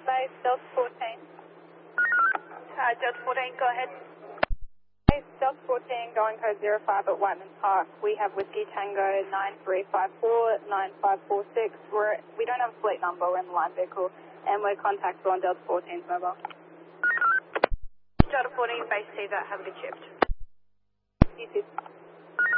Base, Delta 14. Delta 14, go ahead. Base, Delta 14, going code 05 at Whiteman Park. We have Whiskey Tango 9354, 9546. We don't have a fleet number, we're in the line vehicle, and we're contactable on Delta 14's mobile. Delta 14, base Caesar, have a good shift. You too.